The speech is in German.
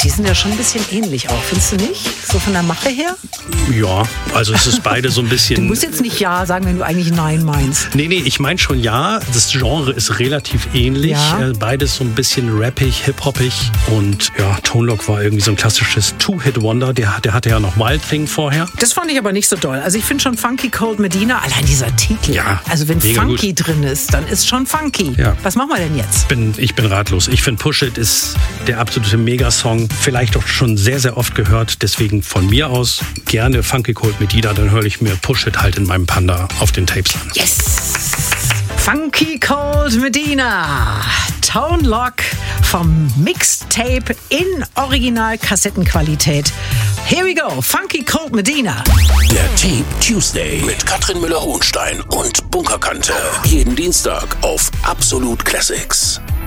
Die sind ja schon ein bisschen ähnlich auch, findest du nicht? So von der Mache her? Ja, also es ist beide so ein bisschen... Du musst jetzt nicht Ja sagen, wenn du eigentlich Nein meinst. Nee, ich meine schon ja. Das Genre ist relativ ähnlich. Ja. Beides so ein bisschen rappig, hip-hoppig. Und ja, Tone Loc war irgendwie so ein klassisches Two-Hit-Wonder. Der hatte ja noch Wild Thing vorher. Das fand ich aber nicht so doll. Also ich finde schon Funky Cold Medina, allein dieser Titel. Ja, also wenn mega Funky drin ist, dann ist schon funky. Ja. Was machen wir denn jetzt? Ich bin ratlos. Ich finde Push It ist der absolute Megasong. Vielleicht auch schon sehr, sehr oft gehört. Deswegen von mir aus gerne Funky Cold Medina. Dann höre ich mir Push It halt in meinem Panda auf den Tapes an. Yes! Funky Cold Medina. Tone Loc vom Mixtape in Original-Kassettenqualität. Here we go. Funky Cold Medina. Der Tape Tuesday mit Katrin Müller-Hohenstein und Bunkerkante. Jeden Dienstag auf Absolut Classics.